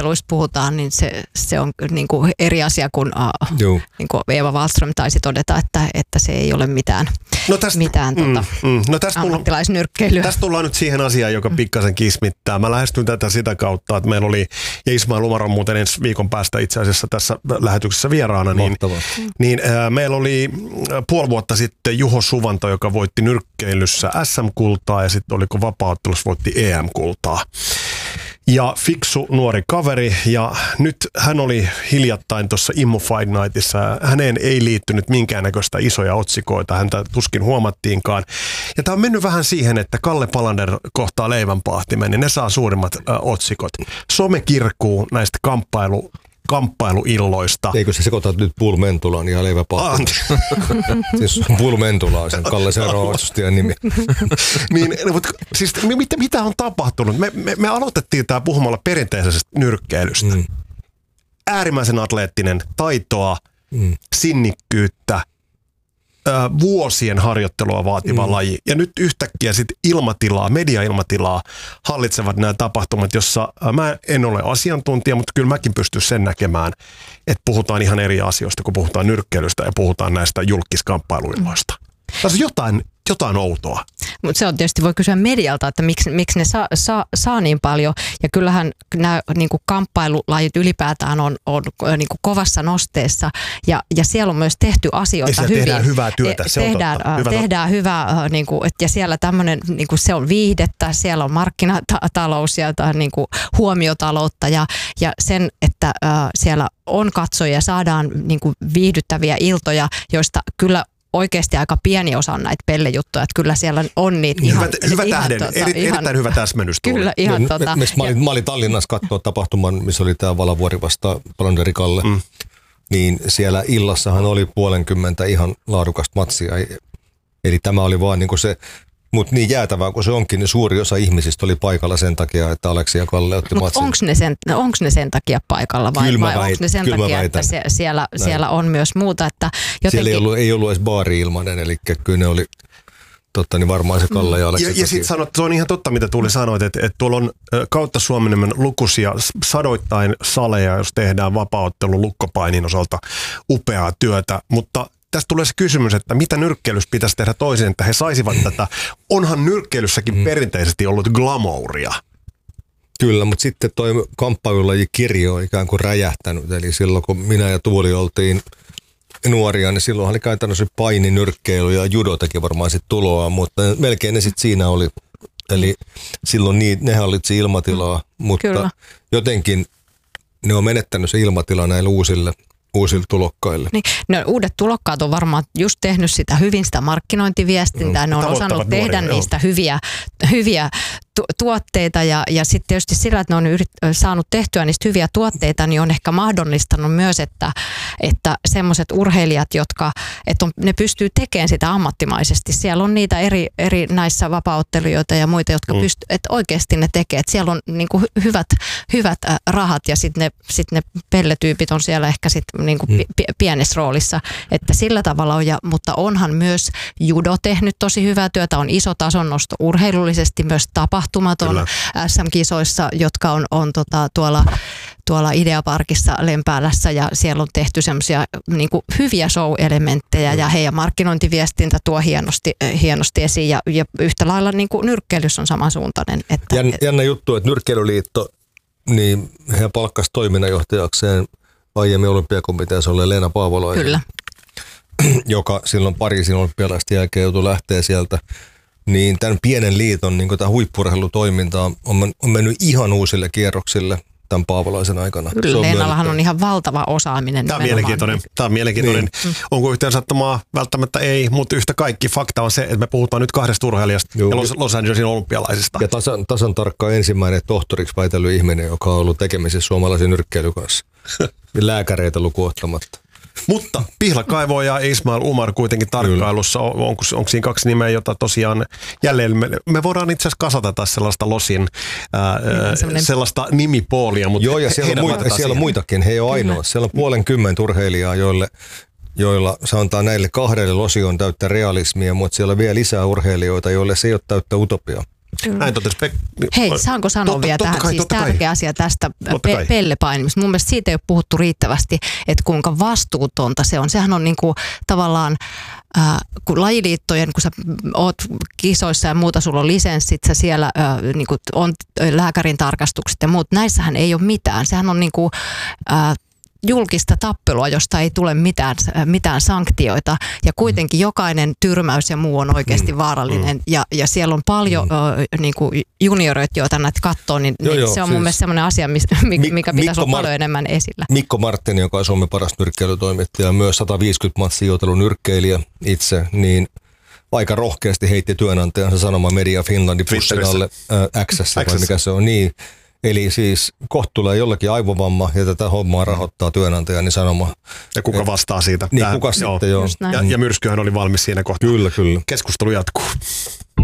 kamppailuista puhutaan, niin se on niin kuin eri asia kuin, niin kuin Eeva Wahlström taisi todeta, että se ei ole mitään, ammattilaisnyrkkeilyä. Tästä tullaan nyt siihen asiaan, joka pikkasen kismittää. Mä lähestyn tätä sitä kautta, että meillä oli, ja Ismail Umar on muuten ensi viikon päästä itse asiassa tässä lähetyksessä vieraana, niin meillä oli puoli vuotta sitten Juho Suvanto, joka voitti nyrkkeilyssä SM-kultaa ja sitten oliko vapaaottelussa voitti EM-kultaa. Ja fiksu nuori kaveri, ja nyt hän oli hiljattain tuossa Immo Fight Nightissa. Häneen ei liittynyt minkäännäköistä isoja otsikoita, häntä tuskin huomattiinkaan. Ja tämä on mennyt vähän siihen, että Kalle Palander kohtaa leivänpahtimen, niin ne saa suurimmat otsikot. Some kirkuu näistä kamppailuilloista. Eikö se sekoitat nyt Bull Mentulan ja leiväpahtimen? Siis Bull Mentula on sen Kalle seuraava vastustajan nimi. Mutta siis mitä on tapahtunut? Me aloitettiin tämä puhumalla perinteisestä nyrkkeilystä. Äärimmäisen atleettinen, taitoa, sinnikkyyttä, vuosien harjoittelua vaativa laji. Ja nyt yhtäkkiä sitten mediailmatilaa hallitsevat nämä tapahtumat, jossa mä en ole asiantuntija, mutta kyllä mäkin pystyn sen näkemään, että puhutaan ihan eri asioista, kun puhutaan nyrkkeilystä ja puhutaan näistä julkiskamppailuilloista. Tässä on jotain outoa. Mutta se on tietysti, voi kysyä medialta, että miksi ne saa niin paljon. Ja kyllähän nämä niinku kamppailulajit ylipäätään on niinku kovassa nosteessa. Ja siellä on myös tehty asioita hyvin. Tehdään hyvää työtä, tehdään hyvää, niinku, ja siellä tämmöinen, niinku, se on viihdettä, siellä on markkinatalous ja niinku, huomiotaloutta. Ja sen, että siellä on katsojia, saadaan niinku, viihdyttäviä iltoja, joista kyllä oikeasti aika pieni osa on näitä pellejuttuja, että kyllä siellä on niitä erittäin hyvä täsmennys. Kyllä, ihan Mä olin Tallinnassa katsoa tapahtuman, missä oli tämä Valavuori vasta Palanderi Kalle, niin siellä illassahan oli 50 ihan laadukasta matsia. Eli tämä oli vaan niin kuin se, mutta niin jäätävää kuin se onkin, niin suuri osa ihmisistä oli paikalla sen takia, että Aleksi ja Kalle otti matsin. Onko ne sen takia paikalla vai onko ne sen takia, että siellä on myös muuta? Että jotenkin... Siellä ei ollut edes baari ilmainen, eli kyllä ne oli niin varmaan se Kalle ja Aleksi. Ja sitten sanot, se on ihan totta, mitä Tuuli sanoit, että tuolla on kautta Suomen lukuisia sadoittain saleja, jos tehdään vapaaottelun lukkopainin osalta upeaa työtä, mutta tästä tulee se kysymys, että mitä nyrkkeilyssä pitäisi tehdä toisin, että he saisivat tätä. Onhan nyrkkeilyssäkin perinteisesti ollut glamouria. Kyllä, mutta sitten toi kamppailulajikirjo on ikään kuin räjähtänyt. Eli silloin kun minä ja Tuuli oltiin nuoria, niin silloin oli käytännössä paininyrkkeily ja judo teki varmaan sitten tuloa, mutta melkein ne sitten siinä oli. Eli silloin ne hallitsi ilmatilaa, mutta kyllä, jotenkin ne on menettänyt se ilmatila näille uusille tulokkaille. Niin, no, uudet tulokkaat on varmaan just tehnyt sitä hyvin, sitä markkinointiviestintää. Ne on osannut tehdä niistä hyviä tuotteita ja sitten tietysti sillä, että ne on saanut tehtyä niistä hyviä tuotteita, niin on ehkä mahdollistanut myös, että semmoiset urheilijat, ne pystyy tekemään sitä ammattimaisesti. Siellä on niitä eri näissä vapaaottelijoita ja muita, jotka että oikeasti ne tekee. Että siellä on niinku hyvät rahat ja sitten ne pelletyypit on siellä ehkä sitten niinku pienessä roolissa, että sillä tavalla on. Mutta onhan myös judo tehnyt tosi hyvää työtä, on iso tasonnosto urheilullisesti, myös tapahtumaton SM-kisoissa, jotka on tuolla Ideaparkissa Lempäälässä, ja siellä on tehty semmoisia niinku hyviä show-elementtejä ja heidän markkinointiviestintä tuo hienosti esiin ja yhtä lailla niinku nyrkkeilys on samansuuntainen. Jännä juttu, että Nyrkkeilyliitto, niin he palkkasi toiminnanjohtajakseen aiemmin olympiakomiteassa olleen Leena Paavolaisen. Kyllä. Joka silloin Pariisin olympialaisten jälkeen joutui lähteä sieltä. Niin tämän pienen liiton niin tämä huippu-urheilutoiminta on mennyt ihan uusille kierroksille tämän Paavolaisen aikana. Kyllä, Leenallahan on ihan valtava osaaminen. Tämä on mielenkiintoinen. Niin. Onko yhteen sattumaa? Välttämättä ei, mutta yhtä kaikki fakta on se, että me puhutaan nyt 2 urheilijasta ja Los Angelesin olympialaisista. Ja tasan tarkkaan ensimmäinen tohtoriksi väitellyt ihminen, joka on ollut tekemisissä suomalaisen nyrkkeilyn kanssa. Lääkäreitä lukuun ottamatta. Mutta Pihlakaivo ja Ismail Umar kuitenkin tarkkailussa. Onko siinä 2 nimeä, jota tosiaan jälleen me voidaan itse asiassa kasata tässä sellaista Losin sellaista nimipoolia. Mutta joo, ja siellä on muitakin. He ei ole ainoa. Siellä on 50 urheilijaa, joilla sanotaan näille 2 Losi on täyttä realismia, mutta siellä on vielä lisää urheilijoita, joille se ei ole täyttä utopiaa. Näin totesi Hei, saanko sanoa vielä tähän? Siis tärkeä asia tästä pellepainimista. Mun mielestä siitä ei ole puhuttu riittävästi, että kuinka vastuutonta se on. Sehän on niinku tavallaan, kun lajiliittojen, kun sä oot kisoissa ja muuta, sulla on lisenssit, sä siellä niinku on lääkärin tarkastukset ja muut. Näissähän ei ole mitään. Sehän on niinku julkista tappelua, josta ei tule mitään sanktioita ja kuitenkin jokainen tyrmäys ja muu on oikeasti vaarallinen ja siellä on paljon niinku junioreita, joita näitä katsoo, niin se on mun mielestä sellainen asia, mikä pitäisi olla paljon enemmän esillä. Mikko Marttinen, joka on Suomen paras nyrkkeilytoimittaja, myös 150 matsia joutelun nyrkkeilijä itse, niin aika rohkeasti heitti työnantajansa Sanoma Media Finlandin pussin alle X:ssä, vai mikä se on, niin. Eli siis kohta tulee jollakin aivovamma ja tätä hommaa rahoittaa työnantaja, niin Sanoma. Ja kuka vastaa siitä? Niin kuka sitten, joo. Ja myrskyhän oli valmis siinä kohtaa. Kyllä. Keskustelu jatkuu.